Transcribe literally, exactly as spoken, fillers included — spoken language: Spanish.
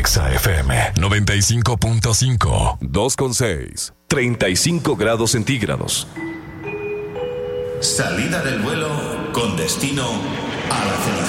Exa F M noventa y cinco punto cinco. dos con seis. treinta y cinco grados centígrados. Salida del vuelo con destino a la felicidad.